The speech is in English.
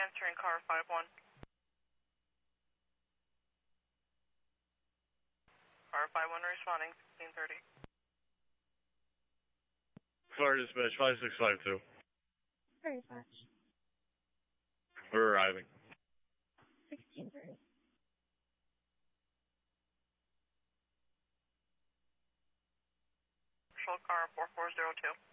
Answering car 5-1. Car 5-1 responding, 1630. Fire dispatch 5652. Very much. We're arriving. 1630. Patrol car 4402.